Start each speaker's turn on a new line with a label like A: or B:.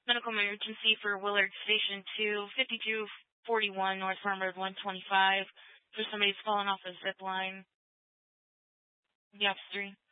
A: Medical emergency for Willard Station 2, 5241 North Farm Road 125. For somebody's fallen off a zip line. Yes, 3.